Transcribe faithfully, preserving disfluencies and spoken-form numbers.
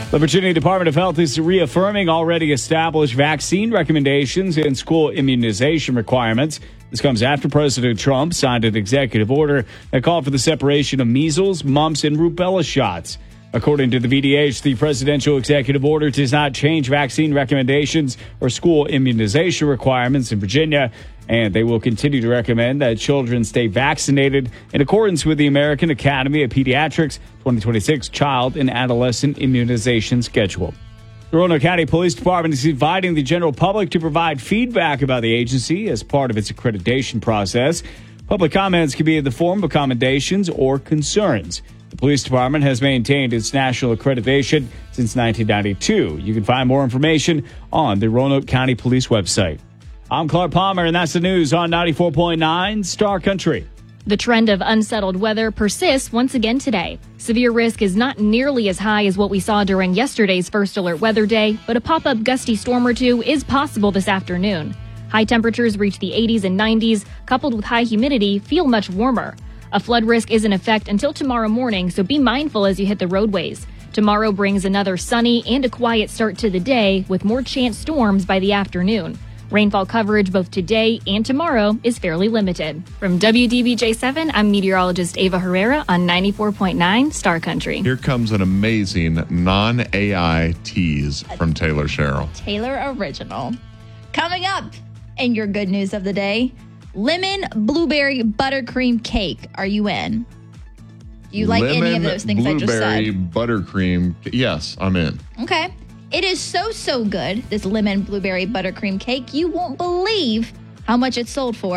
The Virginia Department of Health is reaffirming already established vaccine recommendations and school immunization requirements. This comes after President Trump signed an executive order that called for the separation of measles, mumps, and rubella shots. According to the V D H, the presidential executive order does not change vaccine recommendations or school immunization requirements in Virginia, and they will continue to recommend that children stay vaccinated in accordance with the American Academy of Pediatrics twenty twenty-six Child and Adolescent Immunization Schedule. The Roanoke County Police Department is inviting the general public to provide feedback about the agency as part of its accreditation process. Public comments can be in the form of commendations or concerns. The police department has maintained its national accreditation since nineteen ninety-two. You can find more information on the Roanoke County Police website. I'm Clark Palmer, and that's the news on ninety-four point nine Star Country. The trend of unsettled weather persists once again today. Severe risk is not nearly as high as what we saw during yesterday's first alert weather day, but a pop-up gusty storm or two is possible this afternoon. High temperatures reach the eighties and nineties, coupled with high humidity, feel much warmer. A flood risk is in effect until tomorrow morning, so be mindful as you hit the roadways. Tomorrow brings another sunny and a quiet start to the day with more chance storms by the afternoon. Rainfall coverage both today and tomorrow is fairly limited. From W D B J seven, I'm meteorologist Ava Herrera on ninety-four point nine Star Country. Here comes an amazing non-A I tease from Taylor Sherrill. Taylor Original. Coming up in your good news of the day, lemon blueberry buttercream cake. Are you in? Do you like Lemon, any of those things I just said? Blueberry buttercream. Yes, I'm in. Okay. It is so, so good, this lemon blueberry buttercream cake. You won't believe how much it's sold for.